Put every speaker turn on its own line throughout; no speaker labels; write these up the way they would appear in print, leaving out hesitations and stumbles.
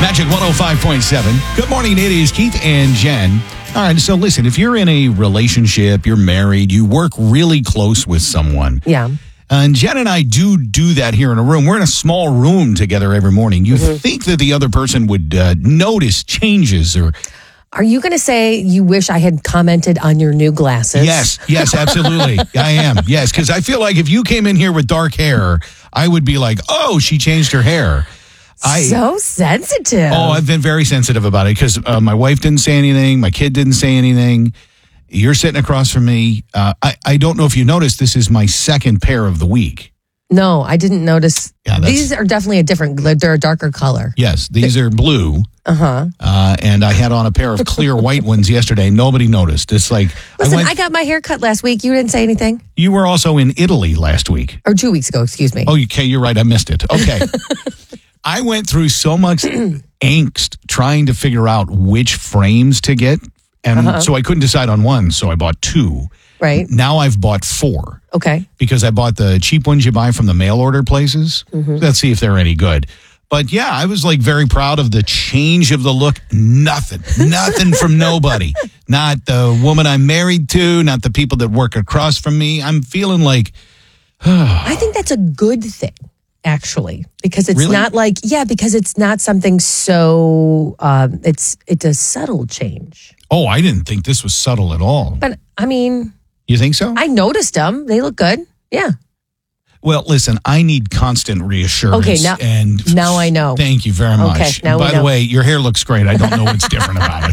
Magic 105.7. Good morning, it is Keith and Jen. All right, so listen, if you're in a relationship, you're married, you work really close with someone.
Yeah.
And Jen and I do that here in a room. We're in a small room together every morning. You think that the other person would notice changes or...
Are you going to say you wish I had commented on your new glasses?
Yes, absolutely. I am. Yes, because I feel like if you came in here with dark hair, I would be like, oh, she changed her hair.
So sensitive.
Oh, I've been very sensitive about it because my wife didn't say anything. My kid didn't say anything. You're sitting across from me. I don't know if you noticed, this is my second pair of the week.
No, I didn't notice.
Yeah,
these are definitely they're a darker color.
Yes, these are blue. And I had on a pair of clear white ones yesterday. Nobody noticed. It's like...
Listen, I got my hair cut last week. You didn't say anything?
You were also in Italy last week.
Or 2 weeks ago, excuse me.
Oh, okay, you're right. I missed it. Okay. I went through so much angst trying to figure out which frames to get. And so I couldn't decide on one, so I bought two.
Right.
Now I've bought four.
Okay.
Because I bought the cheap ones you buy from the mail order places. Let's see if they're any good. But yeah, I was like very proud of the change of the look. Nothing from nobody. Not the woman I'm married to, not the people that work across from me. I'm feeling like...
I think that's a good thing, actually. Because it's
Really?
not like... Yeah, because it's not something so... It's a subtle change.
Oh, I didn't think this was subtle at all.
But, I mean...
You think so?
I noticed them. They look good. Yeah.
Well, listen, I need constant reassurance.
Okay, now I know.
Thank you very much.
Okay, now we
By the
know.
way, your hair looks great. I don't know what's different about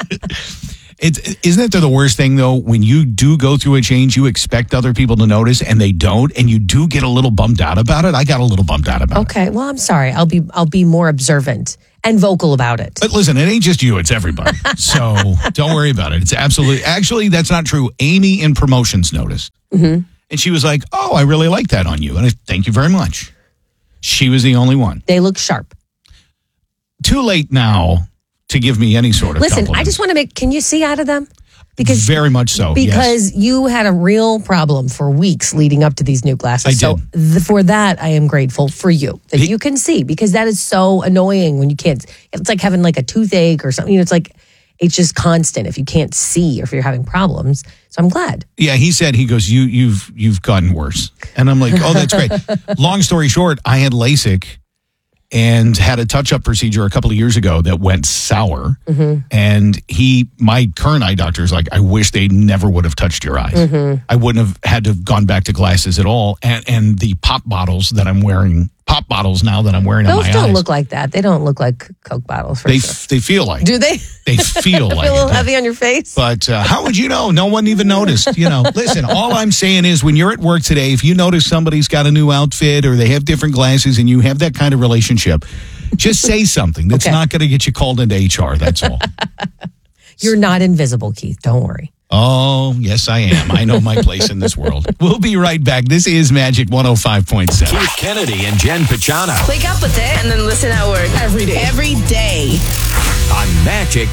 it. Isn't it the worst thing, though, when you do go through a change, you expect other people to notice and they don't, and you do get a little bummed out about it? I got a little bummed out about it.
Okay, well, I'm sorry. I'll be more observant and vocal about it.
But listen, it ain't just you, it's everybody. So don't worry about it. It's actually, that's not true. Amy in promotions noticed. And she was like, oh, I really like that on you. And I thank you very much. She was the only one.
They look sharp.
Too late now to give me any sort of
Listen,
compliment.
I just want to can you see out of them? Because
very much so.
Because
yes.
you had a real problem for weeks leading up to these new glasses.
I
did. So for that, I am grateful for you that you can see, because that is so annoying when you can't. It's like having like a toothache or something. You know, it's just constant if you can't see or if you're having problems. So I'm glad.
Yeah, he goes, you've gotten worse. And I'm like, oh, that's great. Long story short, I had LASIK and had a touch-up procedure a couple of years ago that went sour. And my current eye doctor is like, I wish they never would have touched your eyes. I wouldn't have had to have gone back to glasses at all. And the pop bottles now that I'm wearing on my eyes.
Those don't look like that. They don't look like Coke bottles for sure.
They feel like.
Do they?
They feel like
a little
it.
heavy on your face.
But how would you know? No one even noticed. Listen, all I'm saying is when you're at work today, if you notice somebody's got a new outfit or they have different glasses and you have that kind of relationship, just say something. That's not going to get you called into HR. That's all.
You're not invisible, Keith. Don't worry.
Oh, yes, I am. I know my place in this world. We'll be right back. This is Magic 105.7.
Keith Kennedy and Jen Pachano.
Wake up with it and then listen at work. Every day.
On Magic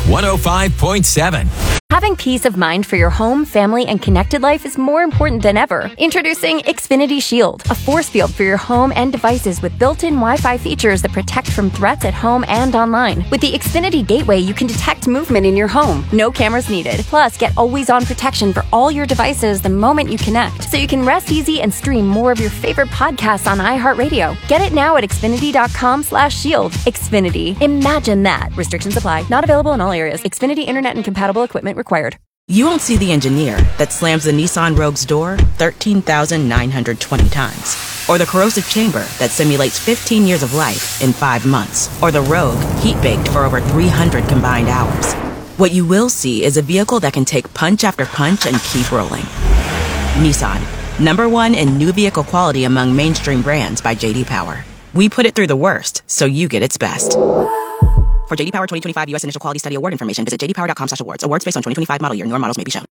105.7.
Having peace of mind for your home, family, and connected life is more important than ever. Introducing Xfinity Shield, a force field for your home and devices with built-in Wi-Fi features that protect from threats at home and online. With the Xfinity Gateway, you can detect movement in your home. No cameras needed. Plus, get always-on protection for all your devices the moment you connect, so you can rest easy and stream more of your favorite podcasts on iHeartRadio. Get it now at Xfinity.com/shield. Xfinity. Imagine that. Restrictions apply. Not available in all areas. Xfinity Internet and compatible equipment required.
You won't see the engineer that slams the Nissan Rogue's door 13,920 times. Or the corrosive chamber that simulates 15 years of life in 5 months. Or the Rogue heat-baked for over 300 combined hours. What you will see is a vehicle that can take punch after punch and keep rolling. Nissan, #1 in new vehicle quality among mainstream brands by J.D. Power. We put it through the worst, so you get its best. For J.D. Power 2025 U.S. Initial Quality Study Award information, visit jdpower.com/awards. Awards based on 2025 model year. Newer models may be shown.